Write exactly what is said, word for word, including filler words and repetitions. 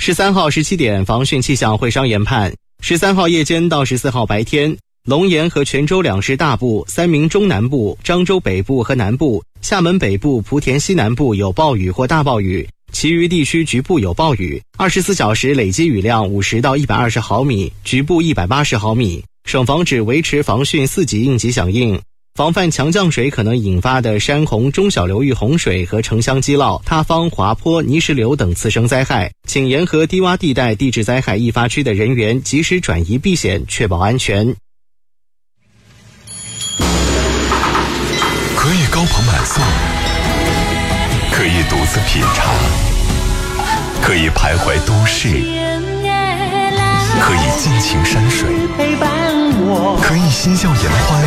十三号十七点，防汛气象会商研判，十三号夜间到十四号白天，龙岩和泉州两市大部、三明中南部、漳州北部和南部、厦门北部、莆田西南部有暴雨或大暴雨，其余地区局部有暴雨，二十四小时累积雨量五十到一百二十毫米，局部一百八十毫米。省防指维持防汛四级应急响应，防范强降水可能引发的山洪中小流域洪水和城乡积涝、塌方、滑坡、泥石流等次生灾害，请沿河低洼地带地质灾害易发区的人员及时转移避险，确保安全。 可以高朋满颂，可以独自品茶，可以徘徊都市，可以尽情山水，可以嬉笑颜欢。